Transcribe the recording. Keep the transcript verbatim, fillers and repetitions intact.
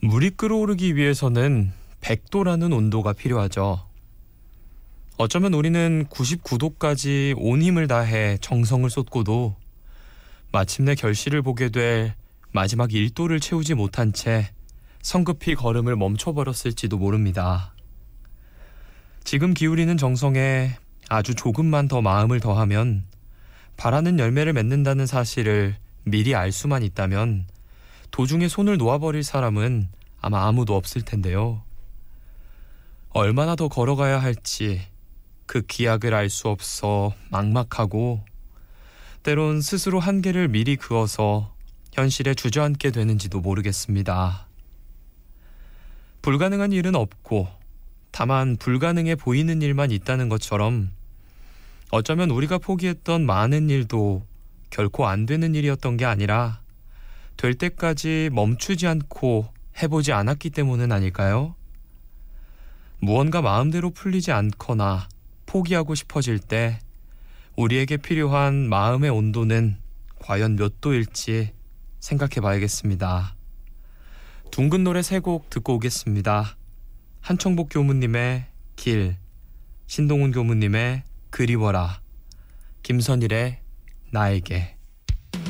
물이 끓어오르기 위해서는 백 도라는 온도가 필요하죠. 어쩌면 우리는 구십구 도까지 온 힘을 다해 정성을 쏟고도 마침내 결실을 보게 될 마지막 일 도를 채우지 못한 채 성급히 걸음을 멈춰버렸을지도 모릅니다. 지금 기울이는 정성에 아주 조금만 더 마음을 더하면 바라는 열매를 맺는다는 사실을 미리 알 수만 있다면 도중에 손을 놓아버릴 사람은 아마 아무도 없을 텐데요. 얼마나 더 걸어가야 할지 그 기약을 알 수 없어 막막하고 때론 스스로 한계를 미리 그어서 현실에 주저앉게 되는지도 모르겠습니다. 불가능한 일은 없고 다만 불가능해 보이는 일만 있다는 것처럼 어쩌면 우리가 포기했던 많은 일도 결코 안 되는 일이었던 게 아니라 될 때까지 멈추지 않고 해보지 않았기 때문은 아닐까요? 무언가 마음대로 풀리지 않거나 포기하고 싶어질 때 우리에게 필요한 마음의 온도는 과연 몇 도일지 생각해 봐야겠습니다. 둥근 노래 세 곡 듣고 오겠습니다. 한청복 교무님의 길, 신동훈 교무님의 그리워라, 김선일의 나에게.